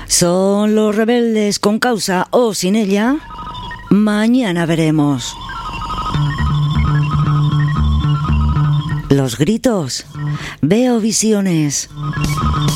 Son los rebeldes con causa o sin ella. Mañana veremos. Los gritos. Veo visiones.